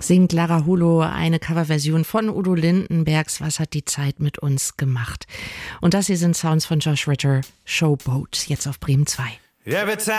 singt Lara Hulo eine Coverversion von Udo Lindenbergs Was hat die Zeit mit uns gemacht? Und das hier sind Sounds von Josh Ritter, Showboat, jetzt auf Bremen 2.